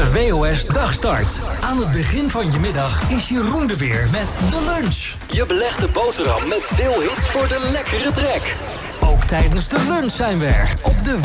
De WOS Dagstart. Aan het begin van je middag is Jeroen er weer met de lunch. Je belegde boterham met veel hits voor de lekkere trek. Ook tijdens de lunch zijn we er op de